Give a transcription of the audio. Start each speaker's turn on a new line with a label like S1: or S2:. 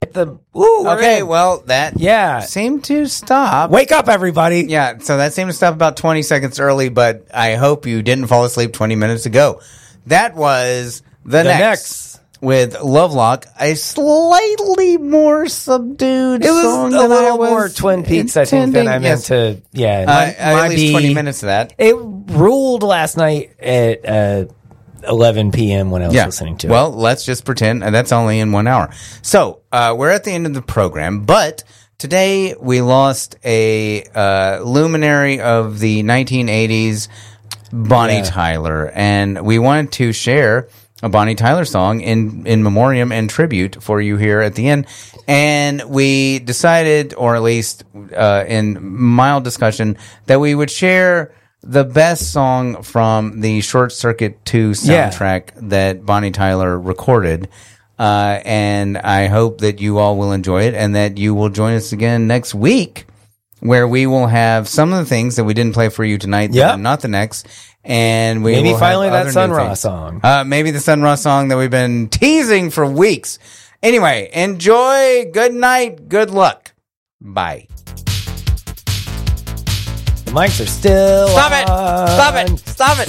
S1: hit the... Ooh,
S2: okay, well, that seemed to stop.
S1: Wake up, everybody.
S2: Yeah, so that seemed to stop about 20 seconds early, but I hope you didn't fall asleep 20 minutes ago. That was The Next with Lovelock, a slightly more subdued song than I was
S1: more Twin Peaks, I think, than I meant to... Yeah,
S2: at least 20 minutes of that.
S1: It ruled last night at 11 p.m. when I was listening to it.
S2: Well, let's just pretend that's only in 1 hour. So, we're at the end of the program, but today we lost a luminary of the 1980s, Bonnie Tyler, and we wanted to share a Bonnie Tyler song in memoriam and tribute for you here at the end. And we decided, or at least in mild discussion, that we would share the best song from the Short Circuit 2 soundtrack that Bonnie Tyler recorded. And I hope that you all will enjoy it and that you will join us again next week, where we will have some of the things that we didn't play for you tonight, that are not the next. And we
S1: maybe
S2: will
S1: finally
S2: have
S1: that Sun Ra song.
S2: Maybe the Sun Ra song that we've been teasing for weeks. Anyway, enjoy. Good night. Good luck. Bye.
S1: The mics are still
S2: Stop it. Stop it. Stop it.